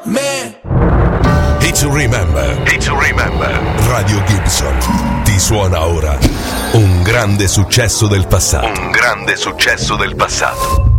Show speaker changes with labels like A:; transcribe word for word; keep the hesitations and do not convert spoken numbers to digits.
A: Me.
B: Hit to remember. Hit to remember. Radio Gibson ti suona ora un grande successo del passato. Un grande successo del passato.